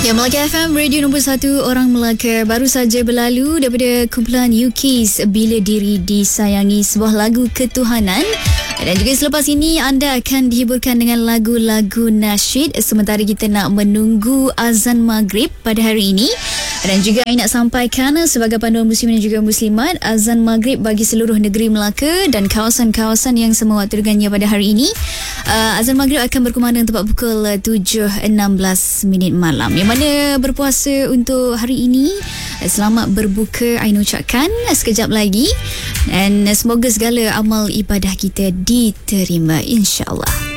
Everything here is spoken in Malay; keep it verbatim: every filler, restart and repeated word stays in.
Ya, Melaka F M, radio nombor satu orang Melaka. Baru saja berlalu daripada kumpulan U Ks Bila Diri Disayangi, sebuah lagu ketuhanan. Dan juga selepas ini anda akan dihiburkan dengan lagu-lagu nasyid sementara kita nak menunggu azan maghrib pada hari ini. Dan juga saya nak sampaikan sebagai panduan muslimin dan juga muslimat, azan maghrib bagi seluruh negeri Melaka dan kawasan-kawasan yang semewaktu dengannya pada hari ini. Uh, azan maghrib akan berkumandang tepat pukul tujuh enam belas minit malam. Yang mana berpuasa untuk hari ini, selamat berbuka Ain ucapkan sekejap lagi. Dan semoga segala amal ibadah kita diterima, insya-Allah.